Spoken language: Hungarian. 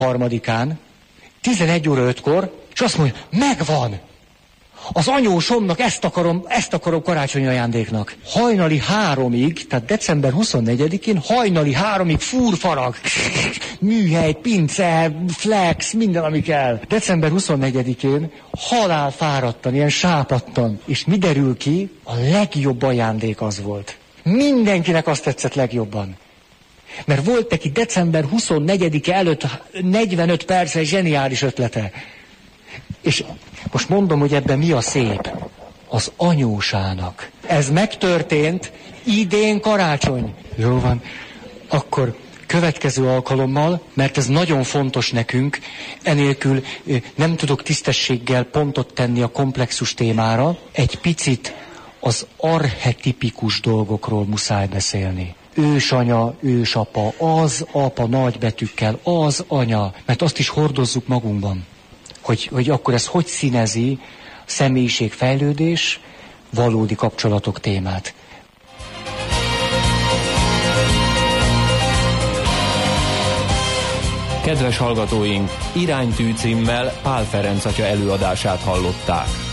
3-án, 11 óra 5-kor, és azt mondja, megvan! Az anyósomnak ezt akarom karácsonyi ajándéknak. Hajnali 3-ig, tehát december 24-én hajnali 3-ig fúrfarag. Műhely, pince, flex, minden, ami kell. December 24-én halálfáradtan, ilyen sápadtan. És mi derül ki? A legjobb ajándék az volt. Mindenkinek azt tetszett legjobban. Mert volt neki december 24-e előtt 45 percre zseniális ötlete. És most mondom, hogy ebben mi a szép. Az anyósának. Ez megtörtént idén karácsony. Jó van. Akkor következő alkalommal, mert ez nagyon fontos nekünk, enélkül nem tudok tisztességgel pontot tenni a komplexus témára, egy picit az archetipikus dolgokról muszáj beszélni. Ősanya, ősapa, az apa nagybetűkkel, az anya, mert azt is hordozzuk magunkban. Hogy akkor ez hogy színezi személyiségfejlődés, valódi kapcsolatok témát. Kedves hallgatóink, Iránytű címmel Pál Ferenc atya előadását hallották.